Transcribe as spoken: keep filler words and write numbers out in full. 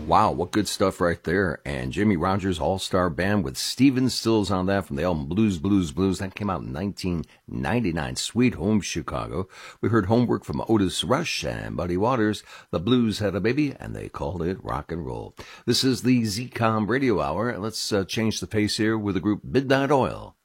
Wow, what good stuff right there. And Jimmy Rogers All-Star Band with Stephen Stills on that from the album Blues, Blues, Blues. That came out in nineteen ninety-nine. Sweet Home Chicago. We heard Homework from Otis Rush and Buddy Waters. The Blues had a baby, and they called it rock and roll. This is the Z COM Radio Hour. Let's uh, change the pace here with the group Midnight Oil.